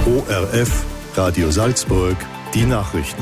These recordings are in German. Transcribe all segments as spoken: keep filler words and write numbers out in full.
O R F, Radio Salzburg, die Nachrichten.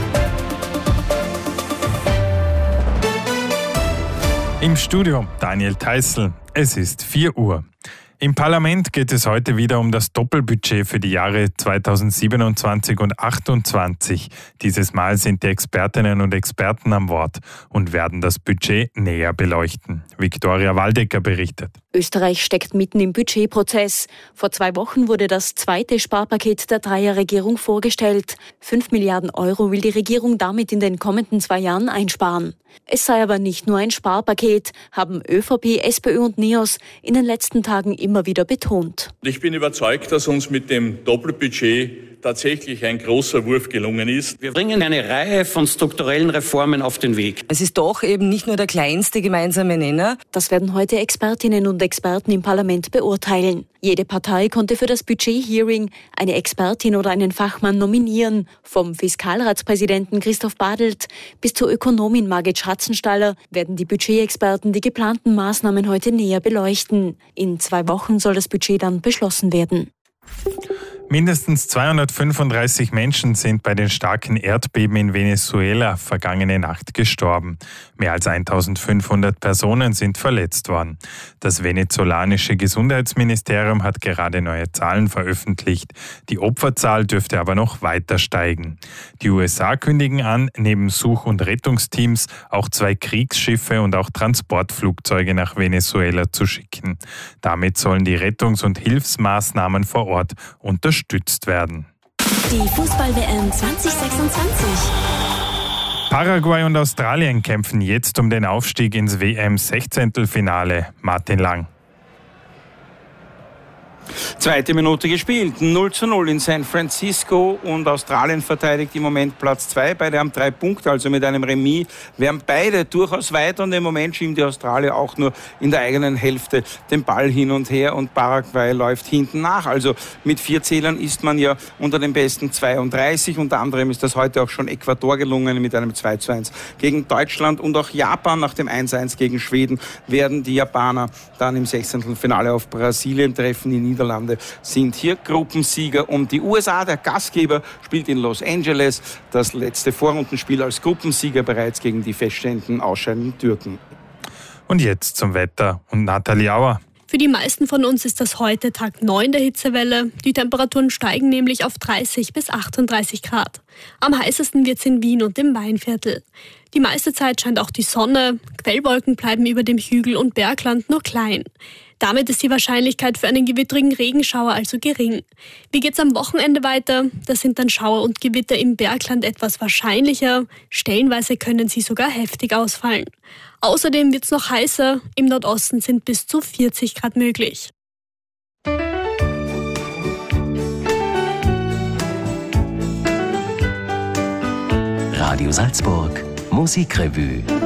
Im Studio Daniel Theißl. Es ist vier Uhr. Im Parlament geht es heute wieder um das Doppelbudget für die Jahre zweitausendsiebenundzwanzig und achtundzwanzig. Dieses Mal sind die Expertinnen und Experten am Wort und werden das Budget näher beleuchten. Viktoria Waldecker berichtet. Österreich steckt mitten im Budgetprozess. Vor zwei Wochen wurde das zweite Sparpaket der Dreierregierung vorgestellt. Fünf Milliarden Euro will die Regierung damit in den kommenden zwei Jahren einsparen. Es sei aber nicht nur ein Sparpaket, haben ÖVP, SPÖ und NEOS in den letzten Tagen immer wieder betont. Ich bin überzeugt, dass uns mit dem Doppelbudget tatsächlich ein großer Wurf gelungen ist. Wir bringen eine Reihe von strukturellen Reformen auf den Weg. Es ist doch eben nicht nur der kleinste gemeinsame Nenner. Das werden heute Expertinnen und Experten im Parlament beurteilen. Jede Partei konnte für das Budget-Hearing eine Expertin oder einen Fachmann nominieren. Vom Fiskalratspräsidenten Christoph Badelt bis zur Ökonomin Margit Schatzenstaller werden die Budgetexperten die geplanten Maßnahmen heute näher beleuchten. In zwei Wochen soll das Budget dann beschlossen werden. Mindestens zweihundertfünfunddreißig Menschen sind bei den starken Erdbeben in Venezuela vergangene Nacht gestorben. Mehr als eintausendfünfhundert Personen sind verletzt worden. Das venezolanische Gesundheitsministerium hat gerade neue Zahlen veröffentlicht. Die Opferzahl dürfte aber noch weiter steigen. Die U S A kündigen an, neben Such- und Rettungsteams auch zwei Kriegsschiffe und auch Transportflugzeuge nach Venezuela zu schicken. Damit sollen die Rettungs- und Hilfsmaßnahmen vor Ort unterstützt Unterstützt werden. Die Fußball-W M zwanzig sechsundzwanzig. Paraguay und Australien kämpfen jetzt um den Aufstieg ins W M-Sechzehntelfinale. Martin Lang. Zweite Minute gespielt, null zu null in San Francisco und Australien verteidigt im Moment Platz zwei. Beide haben drei Punkte, also mit einem Remis wären beide durchaus weit und im Moment schieben die Australier auch nur in der eigenen Hälfte den Ball hin und her und Paraguay läuft hinten nach. Also mit vier Zählern ist man ja unter den besten zweiunddreißig. Unter anderem ist das heute auch schon Ecuador gelungen mit einem zwei zu eins gegen Deutschland und auch Japan nach dem eins zu eins gegen Schweden werden die Japaner dann im Sechzehntelfinale auf Brasilien treffen. Die Niederlande sind hier Gruppensieger und die U S A, der Gastgeber, spielt in Los Angeles das letzte Vorrundenspiel als Gruppensieger bereits gegen die feststehenden ausscheidenden Türken. Und jetzt zum Wetter und Nathalie Auer. Für die meisten von uns ist das heute Tag neun der Hitzewelle. Die Temperaturen steigen nämlich auf dreißig bis achtunddreißig Grad. Am heißesten wird es in Wien und im Weinviertel. Die meiste Zeit scheint auch die Sonne. Quellwolken bleiben über dem Hügel- und Bergland nur klein. Damit ist die Wahrscheinlichkeit für einen gewittrigen Regenschauer also gering. Wie geht's am Wochenende weiter? Da sind dann Schauer und Gewitter im Bergland etwas wahrscheinlicher. Stellenweise können sie sogar heftig ausfallen. Außerdem wird's noch heißer. Im Nordosten sind bis zu vierzig Grad möglich. Radio Salzburg, Musikrevue.